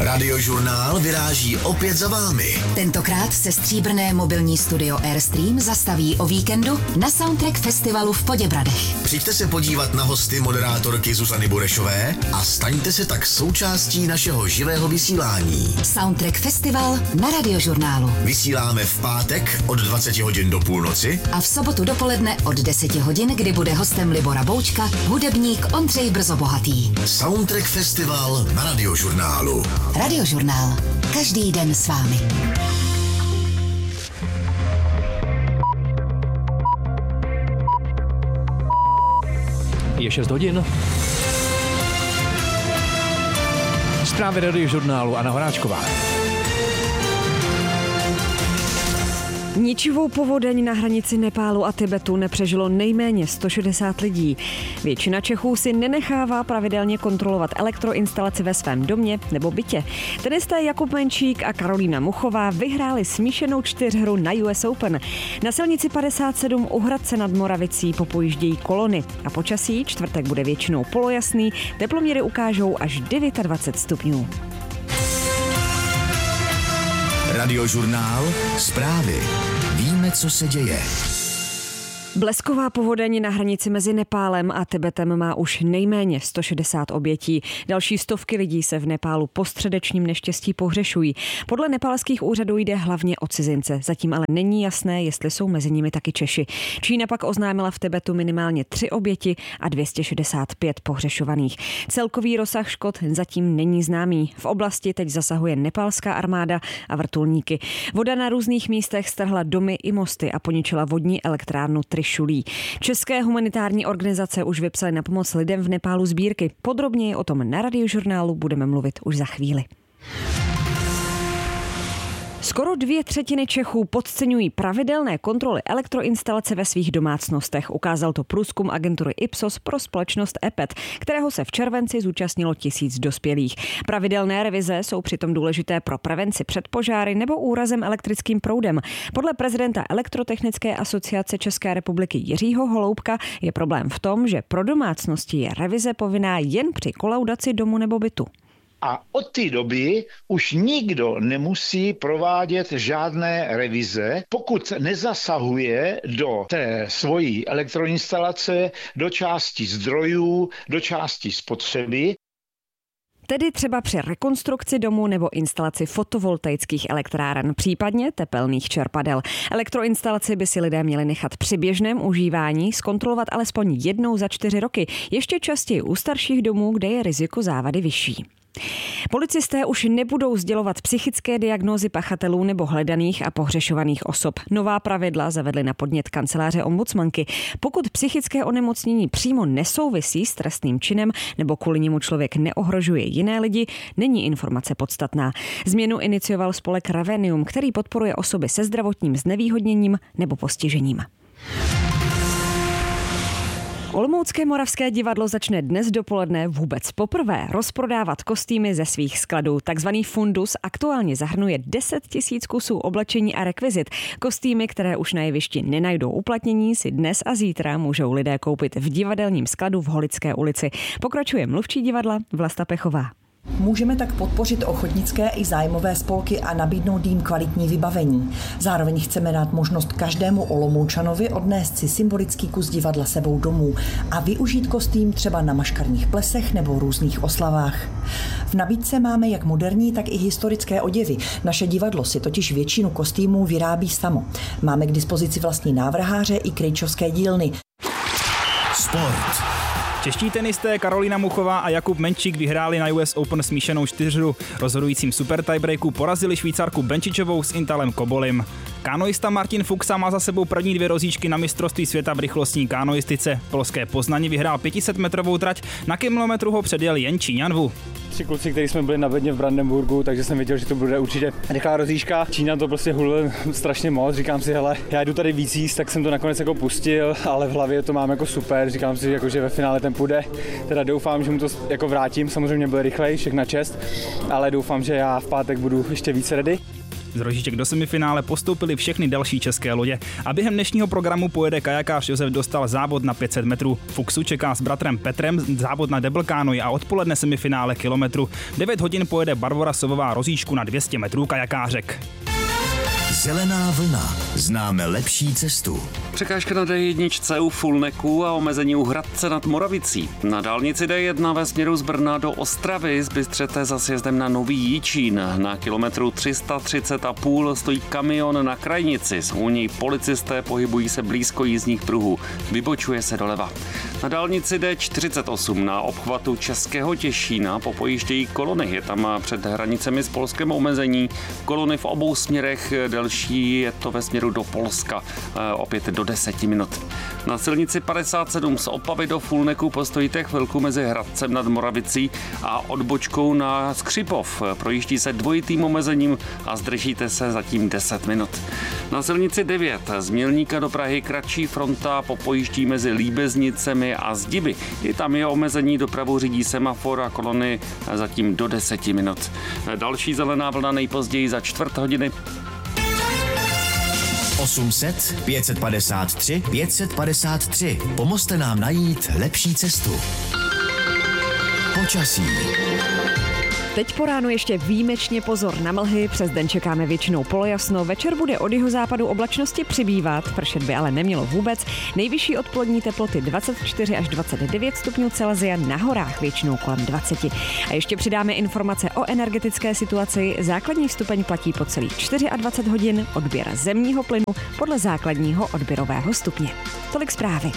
Radiožurnál vyráží opět za vámi. Tentokrát se stříbrné mobilní studio Airstream zastaví o víkendu na Soundtrack Festivalu v Poděbradech. Přijďte se podívat na hosty moderátorky Zuzany Burešové a staňte se tak součástí našeho živého vysílání. Soundtrack Festival na Radiožurnálu. Vysíláme v pátek od 20 hodin do půlnoci a v sobotu dopoledne od 10 hodin, kdy bude hostem Libora Boučka, hudebník Ondřej Brzobohatý. Soundtrack Festival na Radiožurnálu. Radiožurnál. Každý den s vámi. Je 6 hodin. Zprávy Radiožurnálu Anna Horáčková. Ničivou povodeň na hranici Nepálu a Tibetu nepřežilo nejméně 160 lidí. Většina Čechů si nenechává pravidelně kontrolovat elektroinstalaci ve svém domě nebo bytě. Tenisté Jakub Menčík a Karolína Muchová vyhráli smíšenou čtyřhru na US Open. Na silnici 57 u Hradce nad Moravicí popojíždějí kolony a počasí čtvrtek bude většinou polojasný, teploměry ukážou až 29 stupňů. Radiožurnál, zprávy. Víme, co se děje. Blesková povodeň na hranici mezi Nepálem a Tibetem má už nejméně 160 obětí. Další stovky lidí se v Nepálu po středečním neštěstí pohřešují. Podle nepálských úřadů jde hlavně o cizince. Zatím ale není jasné, jestli jsou mezi nimi taky Češi. Čína pak oznámila v Tibetu minimálně 3 oběti a 265 pohřešovaných. Celkový rozsah škod zatím není známý. V oblasti teď zasahuje nepálská armáda a vrtulníky. Voda na různých místech strhla domy i mosty a poničila vodní elektrárnu Trišulí. České humanitární organizace už vypsaly na pomoc lidem v Nepálu sbírky. Podrobněji o tom na Radiožurnálu budeme mluvit už za chvíli. Skoro 2/3 Čechů podceňují pravidelné kontroly elektroinstalace ve svých domácnostech. Ukázal to průzkum agentury Ipsos pro společnost EPET, kterého se v červenci zúčastnilo 1000 dospělých. Pravidelné revize jsou přitom důležité pro prevenci před požáry nebo úrazem elektrickým proudem. Podle prezidenta Elektrotechnické asociace České republiky Jiřího Holoubka je problém v tom, že pro domácnosti je revize povinná jen při kolaudaci domu nebo bytu. A od té doby už nikdo nemusí provádět žádné revize, pokud nezasahuje do té svojí elektroinstalace, do části zdrojů, do části spotřeby. Tedy třeba při rekonstrukci domu nebo instalaci fotovoltaických elektráren, případně tepelných čerpadel. Elektroinstalaci by si lidé měli nechat při běžném užívání zkontrolovat alespoň jednou za 4 roky, ještě častěji u starších domů, kde je riziko závady vyšší. Policisté už nebudou sdělovat psychické diagnózy pachatelů nebo hledaných a pohřešovaných osob. Nová pravidla zavedly na podnět kanceláře ombudsmanky. Pokud psychické onemocnění přímo nesouvisí s trestným činem nebo kvůli němu člověk neohrožuje jiné lidi, není informace podstatná. Změnu inicioval spolek Ravenium, který podporuje osoby se zdravotním znevýhodněním nebo postižením. Olomoucké Moravské divadlo začne dnes dopoledne vůbec poprvé rozprodávat kostýmy ze svých skladů. Takzvaný fundus aktuálně zahrnuje 10 000 kusů oblečení a rekvizit. Kostýmy, které už na jevišti nenajdou uplatnění, si dnes a zítra můžou lidé koupit v divadelním skladu v Holické ulici. Pokračuje mluvčí divadla Vlasta Pechová. Můžeme tak podpořit ochotnické i zájmové spolky a nabídnout jim kvalitní vybavení. Zároveň chceme dát možnost každému Olomoučanovi odnést si symbolický kus divadla sebou domů a využít kostým třeba na maškarních plesech nebo různých oslavách. V nabídce máme jak moderní, tak i historické oděvy. Naše divadlo si totiž většinu kostýmů vyrábí samo. Máme k dispozici vlastní návrháře i krejčovské dílny. Sport. Čeští tenisté Karolína Muchová a Jakub Menčík vyhráli na US Open smíšenou čtyřhru. Rozhodujícím super tiebreaku porazili Švýcarku Benčičovou s Intalem Kobolim. Kánoista Martin Fuxa má za sebou první 2 rozjížďky na mistrovství světa v rychlostní kánoistice. Polské Poznani vyhrál 500metrovou trať, na kilometru ho předjel jen Číňan Wu. 3 kluci, kteří jsme byli na bedně v Brandenburgu, takže jsem věděl, že to bude určitě rychlá rozjížďka. Číňan to prostě hulil strašně moc, říkám si, hele, já jdu tady víc jíst, tak jsem to nakonec jako pustil, ale v hlavě to mám jako super, říkám si, jako, že ve finále ten půjde. Teda doufám, že mu to jako vrátím, samozřejmě byl rychlej, všechna čest, ale doufám, že já v pátek budu ještě víc ready. Z Rožiček do semifinále postoupily všechny další české lodě a během dnešního programu pojede kajakář Josef Dostal závod na 500 metrů. Fuxu čeká s bratrem Petrem závod na double canoe a odpoledne semifinále kilometru. 9 hodin pojede Barbora Sovová Rozíčku na 200 metrů kajakářek. Zelená vlna. Známe lepší cestu. Překážka na D1 u Fulneku a omezení u Hradce nad Moravicí. Na dálnici D1 ve směru z Brna do Ostravy zbystřete za sjezdem na Nový Jičín. Na kilometru 330,5 stojí kamion na krajnici. U něj policisté pohybují se blízko jízdních pruhů. Vybočuje se doleva. Na dálnici D48 na obchvatu Českého Těšína popojíždějí kolony. Je tam před hranicemi s Polskem omezení. Kolony v obou směrech delší, je to ve směru do Polska, opět do 10 minut. Na silnici 57 z Opavy do Fulneku postojíte chvilku mezi Hradcem nad Moravicí a odbočkou na Skřipov. Projíždí se dvojitým omezením a zdržíte se zatím 10 minut. Na silnici 9 z Mělníka do Prahy kratší fronta popojíždí mezi Líbeznicemi a Zdiby. I tam je omezení, dopravu řídí semafor a kolony zatím do 10 minut. Další zelená vlna nejpozději za čtvrt hodiny. 800 553 553. Pomozte nám najít lepší cestu. Počasí. Teď po ránu ještě výjimečně pozor na mlhy, přes den čekáme většinou polojasno, večer bude od jihozápadu oblačnosti přibývat, pršet by ale nemělo vůbec, nejvyšší odpolední teploty 24 až 29 stupňů Celsia, na horách většinou kolem 20. A ještě přidáme informace o energetické situaci, základní stupeň platí po celých 24 hodin, odběr zemního plynu podle základního odběrového stupně. Tolik zprávy.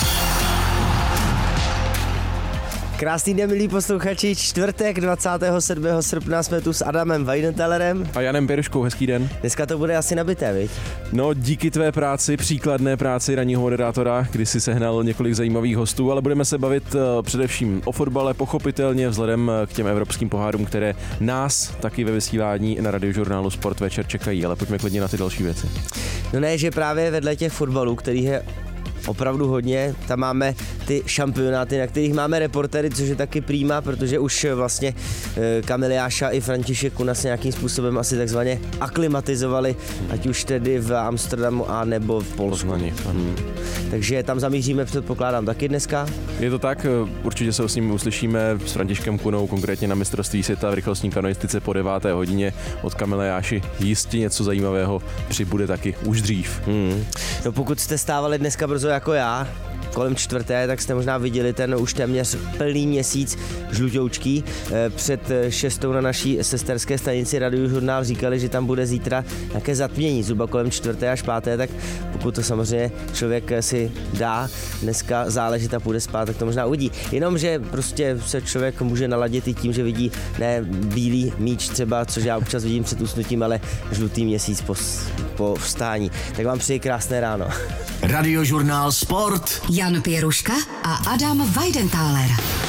Krásný den, milí posluchači, čtvrtek 27. srpna jsme tu s Adamem Weidentellerem. A Janem Pěruškou, hezký den. Dneska to bude asi nabité, viď? No, díky tvé práci, příkladné práci ranního moderátora, kdy si sehnal několik zajímavých hostů, ale budeme se bavit především o fotbale, pochopitelně vzhledem k těm evropským pohárům, které nás taky ve vysílání na radiožurnálu Sport večer čekají, ale pojďme klidně na ty další věci. No ne, že právě vedle těch fotbalů, kterých je opravdu hodně, tam máme ty šampionáty, na kterých máme reportéry, což je taky prima, protože už vlastně Kamil Jáša i František Kunas nějakým způsobem asi takzvaně aklimatizovali, ať už tedy v Amsterdamu a nebo v Polsku. Takže tam zamíříme, předpokládám, taky dneska. Je to tak, určitě se s ním uslyšíme s Františkem Kunou, konkrétně na mistrovství světa v rychlostní kanoistice po 9. hodině od Kamila Jáši. Jistě něco zajímavého přibude taky už dřív. No pokud jste stávali dneska brzo jako já, kolem 4, tak jste možná viděli ten už téměř plný měsíc žlutoučký. Před 6 na naší sesterské stanici Radiožurnál říkali, že tam bude zítra nějaké zatmění, zhruba kolem 4. až 5, tak pokud to samozřejmě člověk si dá dneska záležet a půjde spát, tak to možná uvidí. Jenomže prostě se člověk může naladit i tím, že vidí ne bílý míč třeba, což já občas vidím před usnutím, ale žlutý měsíc po vstání. Tak vám přeji krásné ráno. Radiožurnál Sport. Jan Pěruška a Adam Weidenthaler.